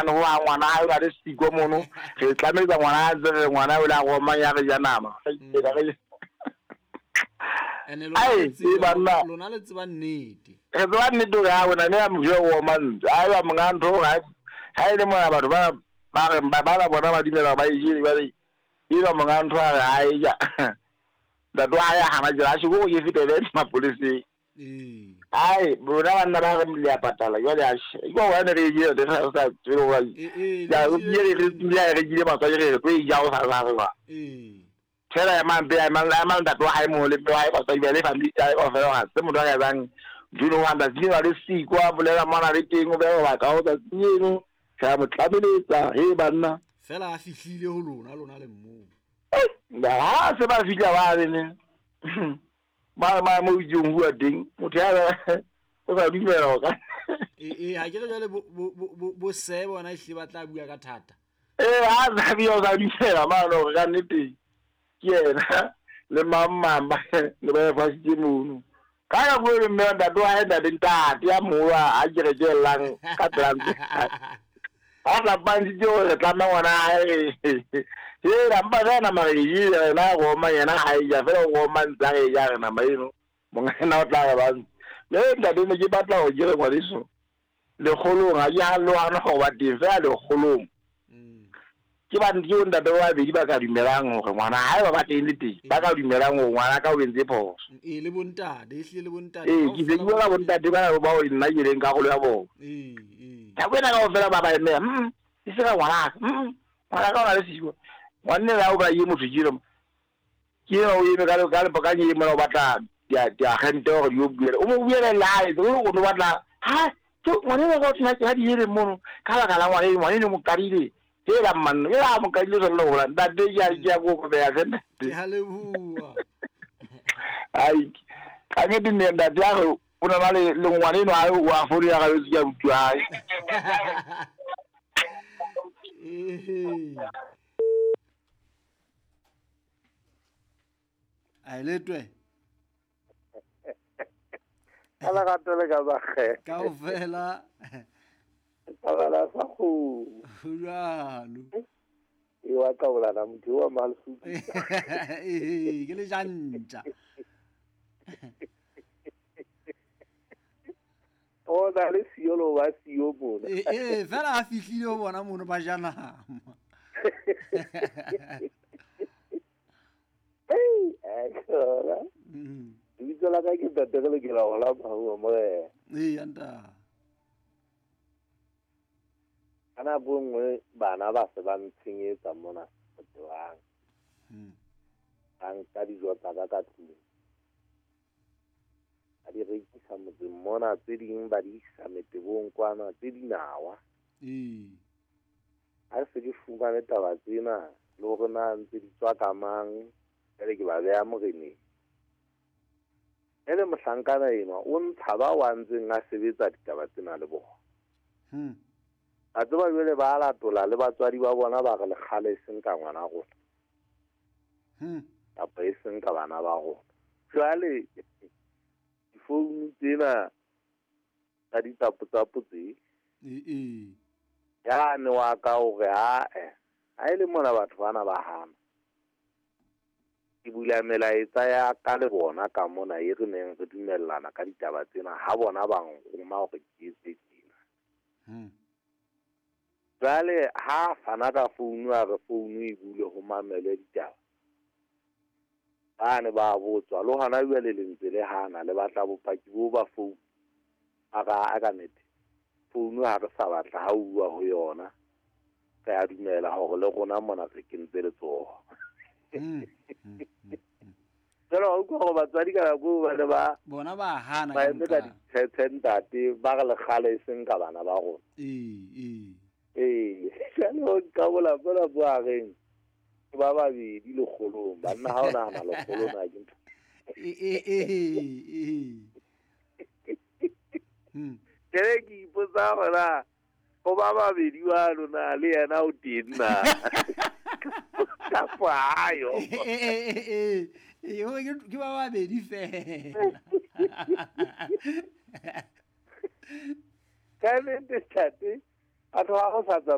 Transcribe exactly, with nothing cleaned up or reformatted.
mane ho a ngwana ha o re siko mono re tlametsa ngwana a tsere ngwana o la go ma ya re ja nama ene Ai, e banna. lona le tseba nnete re tloa nnete ga bona ne ya mojo o mantsi a ba mga ntho ga ha ile mona batho ba ba re ba ba bona ba dimela ba ijile ba re ilo mga ntho a re a ja da do aya hana jira shi go ye fitele mapolisi eh ai bona bana ba re mle patala yo ya shi go wa ne re je de sa sa tsiro wa eh ya go ye re ya re je ba sa re ko ya o sa sa ba eh tshela ya man be ya man ya man da do ha mo le do ha ba sa be le family ya o fa ha se mo do ya bang dino wa da dino wa le si kwa bolela mana le teng o be ba ka o tsa dino ka mo tlabeletsa he banna fela a fihlile ho lona lona le mmo da ha se ba fitla ba le ne ba ma mo jung bua ding mo tia o sa dumela o ka eh eh ha ke re jale bo bo bo se bona ehle ba tla bua ka thata eh ha sa bi o sa dumela ma no ka nnete ke ena le mamma ba le ba fa se mo ka ya go le me da do ha da dinta ya mo a jere je lang ka tlang ala banji jo le tla ngwana e e ra mba na ma yi na go ma yana ha ya fe go ma ntla e ya na ma ino mo ngana o tla ba le nda de me ke batla o jere ngwa diso le kholo ga ya lo ana go ba di fa le kholo ke ba ndi o nda ba be di ba ka dumelang gore ngwana ha ba ba teng le teng ba ka dumelang go ngwana ka o entse phoso e le bonta de ehle le bonta eh ke se bua bonta de ba ba o nna ile nka go le ya bo eh eh ta kwena ka o fela ba ba eme hm e se ka ngwana hm ngwana ka ona le siko wanne la o ba ye motho jiro ke o ye ka le ka le pa nye mo ba tla ya ya gente go yo bua o mo bua le lai do go no batla ha to ngwana ga o tsena ka di hele mo ka la ka la ngwana ngwana ne mo karile e la man e la mo karile lo lo la da de ya ya go go ya sene ke halebua ai ka ke di ne da ya go una male le ngwana no a wa fori ya ga yo ya mtu ai eh ai le twe ala ga tole ga ba khe ka o fela ala sa khu jalo e wa ka ola na motho wa malfu eh ke le jantja o da le siolo wa sio bona eh eh fela a fihlile ho bona mono ba jana hey akora mm di tsola ka ke tategele ke la ola ba ho mo eh anda ana bongwe bana ba se ba ntshengetsa mona tsoang mm ang ka di jo tsa ka tlung a di rekisa motse mona tse ding ba di isa metebong kwana tse di nawa eh a se di fumane taba tsena le go na ntse di tswa ka mang ele ke ba bea mogene ele mohlankana eno o ntsha ba wa ntseng a sebetsa ditaba tsena le bona hm a tseba jwale ba latola le batswadi ba bona ba re le kgale seng ka ngwana go hm kapa e seng ka bana ba go jwale difounu tsena ka ditapotsapo tse eh eh ya ne wa ka o re a e a ile mona batho bana ba hana ke bula melaetsa ya ka le bona ka mona e re neng re dumellana ka ditaba tsena ha bona ba ngoma go ke tsena hm jwale ha fana ka founu a re founu e bule ho mamele ditaba bane ba botswa lo hana jwale le ntse le hana le batla bopaki bo ba founu aga aga nete founu ha re sa batla ha uwa ho yona ka ya dumela hore le gona mona re kentse le tsoho hm jalo o go batswadi ka go ba le ba bona ba hana ba eme ka di tsentate ba ga le khale seng ka bana ba go eh eh eh jalo ka bola bola bua reng ba ba di di le kholo ba nna ha ona na le kholo na ke eh eh eh hm kere ki ipotsa gona go ba ba be di wa lona le yena o tena ka payo eh eh eh yo ke ba ba be di fela ka le ntse tate a tloga go sa